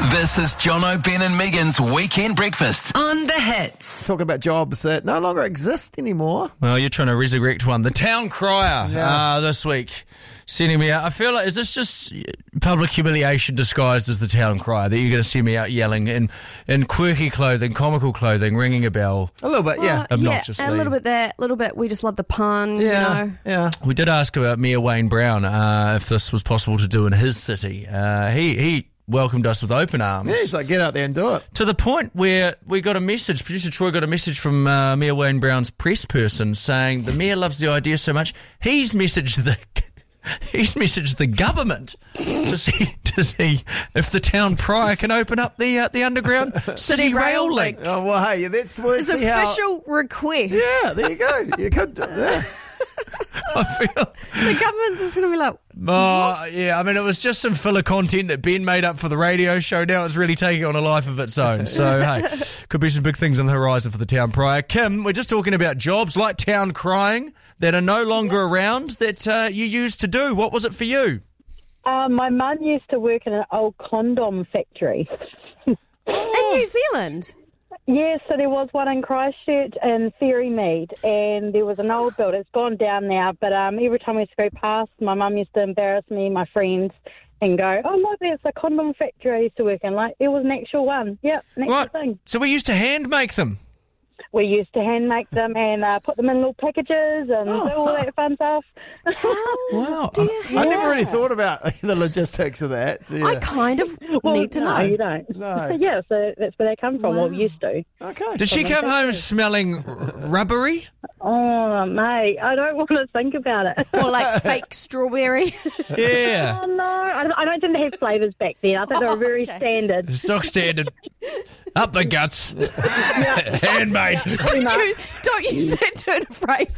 This is Jono, Ben and Megan's Weekend Breakfast. On the Hits. Talking about jobs that no longer exist anymore. Well, you're trying to resurrect one. The Town Crier this week. Sending me out. I feel like, is this just public humiliation disguised as the Town Crier? That you're going to send me out yelling in quirky clothing, comical clothing, ringing a bell? A little bit, yeah. Obnoxiously. Yeah, a little bit that, a little bit we just love the pun, you know. Yeah. We did ask about Mayor Wayne Brown if this was possible to do in his city. He welcomed us with open arms. Yeah, he's like, get out there and do it. To the point where we got a message, producer Troy got a message from Mayor Wayne Brown's press person saying the mayor loves the idea so much, he's messaged the government to see if the town crier can open up the underground city rail link. Oh, well, hey, that's It's an official request. Yeah, there you go. You could do that. I feel... The government's just going to be like... yeah, I mean, it was just some filler content that Ben made up for the radio show. Now it's really taking on a life of its own. So, hey, could be some big things on the horizon for the town crier. Kim, we're just talking about jobs like town crying that are no longer around that you used to do. What was it for you? My mum used to work in an old condom factory. In New Zealand? Yeah, so there was one in Christchurch and Ferrymead, and there was an old building. It's gone down now, but every time we used to go past, my mum used to embarrass me and my friends and go, oh, look, there's a condom factory I used to work in. Like, it was an actual one. Yep, an actual thing. So we used to hand make them? We used to hand make them and put them in little packages and do all that fun stuff. Wow. I never really thought about the logistics of that. So, yeah. I kind of need to know. No, you don't. No. Yeah, so that's where they come from, or used to. Okay. Did she come home smelling rubbery? Oh, mate, I don't want to think about it. Or like fake strawberry. Yeah. Oh, no, I don't think they had flavours back then. I think they were very standard. Stock standard. Up the guts. It's handmade. Don't use that turn of phrase.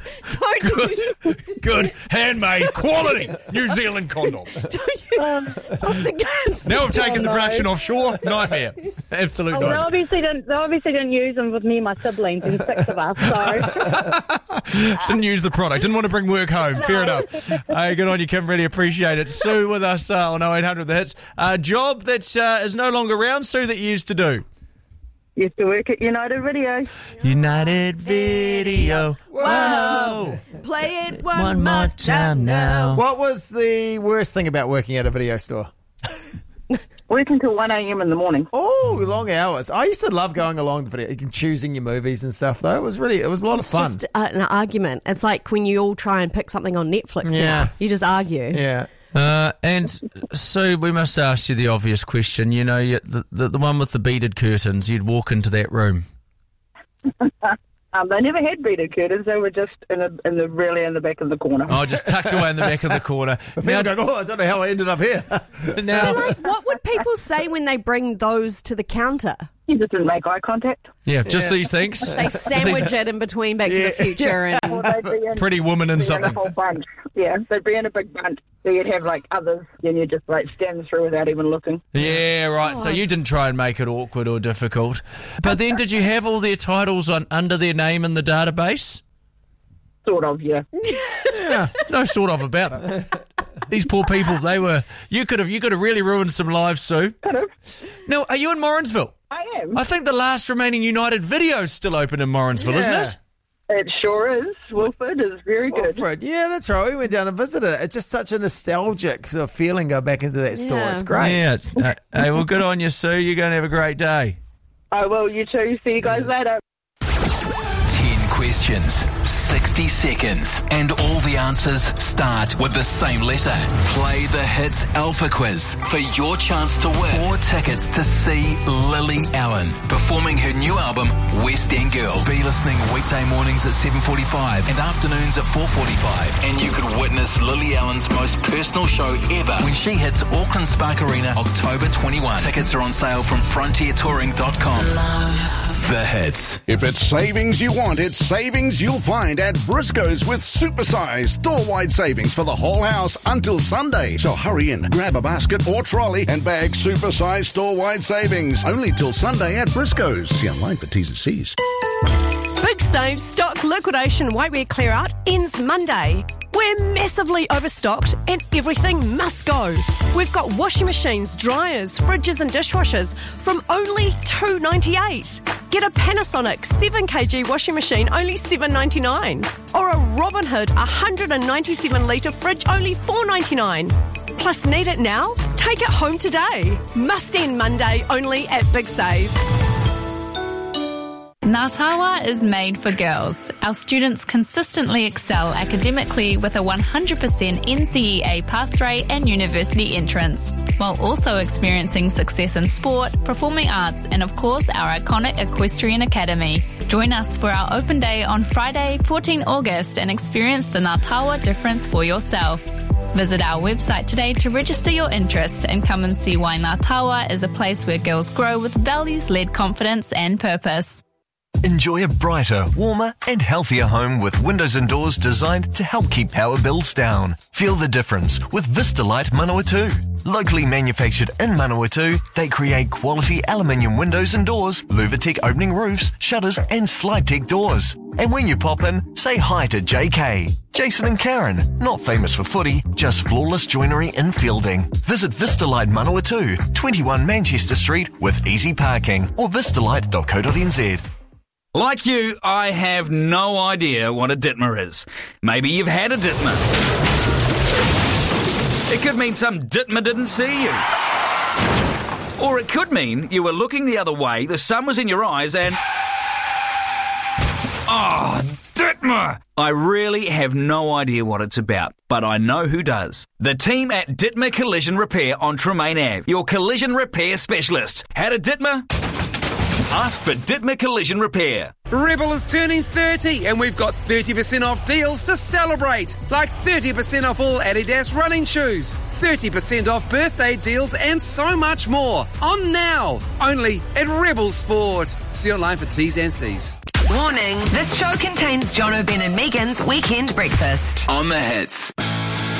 Good. Handmade. Quality. New Zealand condoms. Don't use off the guns. Now we've taken the production offshore. Nightmare. Absolute They nightmare. obviously didn't use them with me and my siblings and 6 of us, so... Didn't use the product. Didn't want to bring work home. Fair enough. Hey, good on you, Kim. Really appreciate it. Sue with us on 0800 The Hits. A job that is no longer around, Sue, that you used to do. Used to work at United Video. United Video. Whoa. Play it one more time now. What was the worst thing about working at a video store? Working till 1 a.m. in the morning. Oh, long hours. I used to love going along the video, choosing your movies and stuff, though. It was a lot of fun. Just an argument. It's like when you all try and pick something on Netflix now. You just argue. Yeah. And so we must ask you the obvious question. You know, the one with the beaded curtains, you'd walk into that room. They never had beaded curtains. They were just in the back of the corner. Oh, just tucked away in the back of the corner. Now, I don't know how I ended up here. Now, What would people say when they bring those to the counter? You just didn't make eye contact. yeah, just these things. They sandwich it in between Back to the Future and... Or they'd be in, Pretty woman and be in something. a whole bunch. Yeah, they'd be in a big bunch. So you'd have like others, then you'd just like stand through without even looking. Yeah, right. So you didn't try and make it awkward or difficult. But then did you have all their titles under their name in the database? Sort of, yeah. No sort of about it. These poor people, you could have really ruined some lives, Sue. Could have. Now, are you in Morrinsville? I am. I think the last remaining United Video is still open in Morrinsville, isn't it? It sure is. Wilford is very good. Wilfred. Yeah, that's right. We went down and visited it. It's just such a nostalgic sort of feeling go back into that store. Yeah. It's great. Yeah. Hey, well, good on you, Sue. You're going to have a great day. I will. You too. See you guys later. 10 questions, 60 seconds, and all the answers start with the same letter. Play the Hits Alpha Quiz for your chance to win 4 tickets to see Lily Allen performing her new album, West End Girl. Be listening weekday mornings at 7:45 and afternoons at 4:45. And you could witness Lily Allen's most personal show ever when she hits Auckland Spark Arena October 21. Tickets are on sale from frontiertouring.com. The Hits. If it's savings you want, it's savings you'll find at Briscoe's with supersized store-wide savings for the whole house until Sunday. So hurry in, grab a basket or trolley and bag supersized store-wide savings. Only till Sunday at Briscoe's. See online for T's and C's. Big Save stock liquidation whitewear clear out ends Monday. We're massively overstocked and everything must go. We've got washing machines, dryers, fridges and dishwashers from only $2.98. Get a Panasonic 7kg washing machine, only $7.99. Or a Robin Hood 197 litre fridge, only $4.99. Plus, need it now? Take it home today. Must end Monday, only at Big Save. Ngā Tawa is made for girls. Our students consistently excel academically with a 100% NCEA pass rate and university entrance, while also experiencing success in sport, performing arts, and of course our iconic Equestrian Academy. Join us for our open day on Friday, 14 August, and experience the Ngā Tawa difference for yourself. Visit our website today to register your interest and come and see why Ngā Tawa is a place where girls grow with values-led confidence and purpose. Enjoy a brighter, warmer and healthier home with windows and doors designed to help keep power bills down. Feel the difference with Vistalite Manawatu. Locally manufactured in Manawatu, they create quality aluminium windows and doors, Luvatec opening roofs, shutters and SlideTech doors. And when you pop in, say hi to JK, Jason and Karen, not famous for footy, just flawless joinery in Fielding. Visit Vistalite Manawatu, 21 Manchester Street with easy parking or vistalite.co.nz. Like you, I have no idea what a Ditmer is. Maybe you've had a Ditmer. It could mean some Ditmer didn't see you. Or it could mean you were looking the other way, the sun was in your eyes and... Oh, Ditmer! I really have no idea what it's about, but I know who does. The team at Ditmer Collision Repair on Tremaine Ave, your collision repair specialist. Had a Ditmer? Ask for Ditmer Collision Repair. Rebel is turning 30 and we've got 30% off deals to celebrate. Like 30% off all Adidas running shoes, 30% off birthday deals and so much more. On now, only at Rebel Sport. See online for T's and C's. Warning, this show contains John O'Ben and Megan's Weekend Breakfast. On the hits.